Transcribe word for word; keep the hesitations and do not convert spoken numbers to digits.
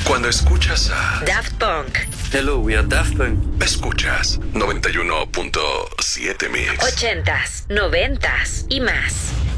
Cuando escuchas a Daft Punk. Hello, we are Daft Punk. Escuchas noventa y uno punto siete Mix. Ochentas, noventas y más.